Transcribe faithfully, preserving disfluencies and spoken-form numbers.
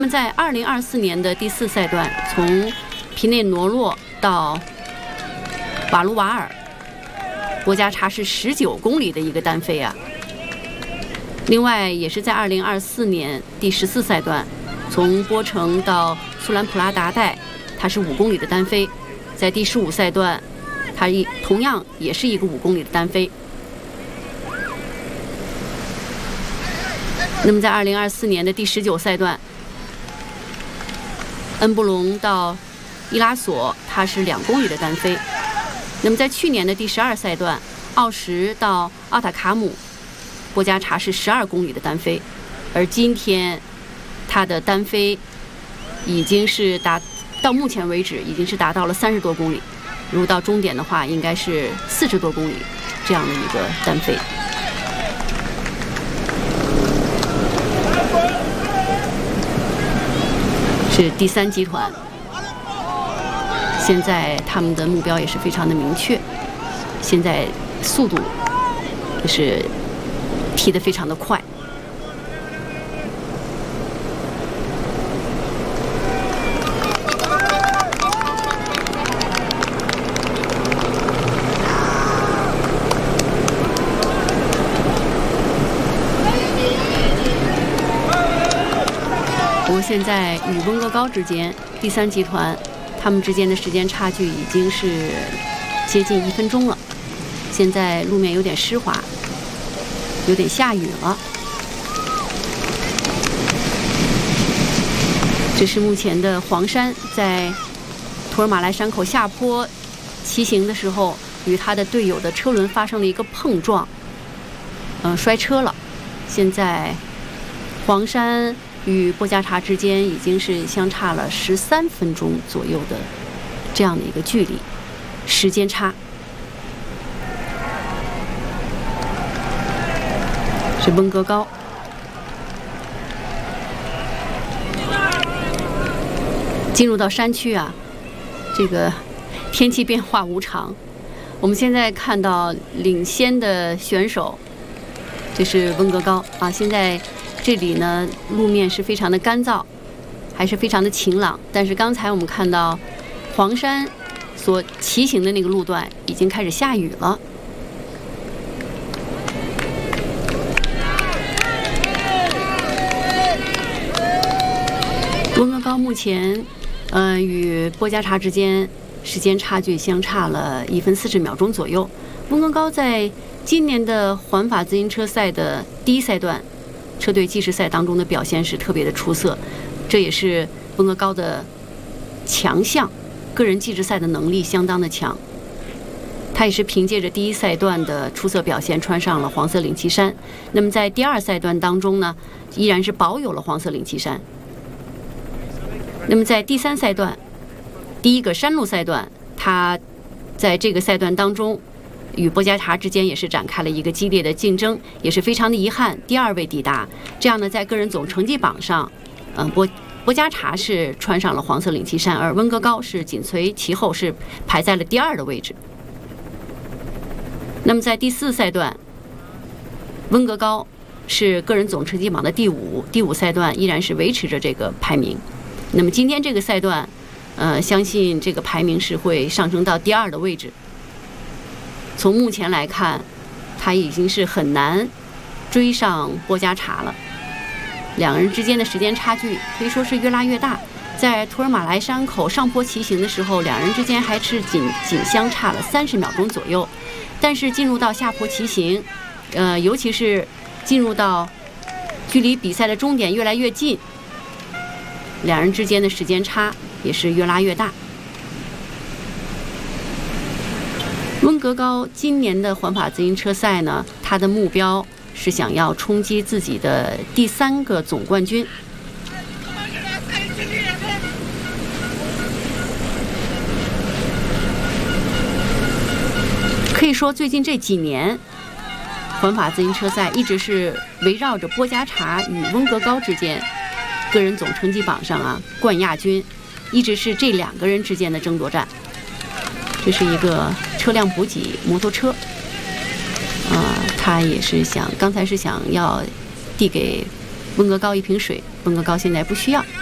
那么在二零二四年的第四赛段，从皮内罗洛到瓦卢瓦尔，波加查是十九公里的一个单飞啊。另外，也是在二零二四年第十四赛段，从波城到苏兰普拉达带，它是五公里的单飞。在第十五赛段，它一同样也是一个五公里的单飞。那么在二零二四年的第十九赛段，恩布隆到伊拉索，它是两公里的单飞。那么在去年的第十二赛段，奥什到奥塔卡姆，波加查是十二公里的单飞，而今天它的单飞已经是达到目前为止已经是达到了三十多公里，如果到终点的话，应该是四十多公里这样的一个单飞。是第三集团，现在他们的目标也是非常的明确，现在速度就是踢得非常的快。不过现在与温格高之间第三集团，他们之间的时间差距已经是接近一分钟了。现在路面有点湿滑，有点下雨了。这是目前的黄山在图尔马莱山口下坡骑行的时候，与他的队友的车轮发生了一个碰撞，嗯、呃，摔车了。现在黄山与波加查之间已经是相差了十三分钟左右的这样的一个距离，时间差。是温格高，进入到山区啊，这个天气变化无常。我们现在看到领先的选手，这是温格高啊，现在这里呢，路面是非常的干燥，还是非常的晴朗。但是刚才我们看到黄山所骑行的那个路段已经开始下雨了。温格高目前，呃，与波加查之间时间差距相差了一分四十秒钟左右。温格高在今年的环法自行车赛的第一赛段车队计时赛当中的表现是特别的出色，这也是温格高的强项，个人计时赛的能力相当的强。他也是凭借着第一赛段的出色表现穿上了黄色领旗衫，那么在第二赛段当中呢，依然是保有了黄色领旗衫。那么在第三赛段，第一个山路赛段，他在这个赛段当中与波加查之间也是展开了一个激烈的竞争，也是非常的遗憾，第二位抵达。这样呢，在个人总成绩榜上，嗯、呃，波波加查是穿上了黄色领旗衫，而温格高是紧随其后，是排在了第二的位置。那么在第四赛段，温格高是个人总成绩榜的第五，第五赛段依然是维持着这个排名。那么今天这个赛段，呃，相信这个排名是会上升到第二的位置。从目前来看，他已经是很难追上波加查了。两个人之间的时间差距可以说是越拉越大。在图尔马莱山口上坡骑行的时候，两人之间还是仅仅相差了三十秒钟左右。但是进入到下坡骑行，呃，尤其是进入到距离比赛的终点越来越近，两人之间的时间差也是越拉越大。温格高今年的环法自行车赛呢，他的目标是想要冲击自己的第三个总冠军。可以说，最近这几年，环法自行车赛一直是围绕着波加查与温格高之间，个人总成绩榜上啊，冠亚军一直是这两个人之间的争夺战。这是一个车辆补给摩托车，啊、呃，他也是想，刚才是想要递给温格高一瓶水，温格高现在不需要。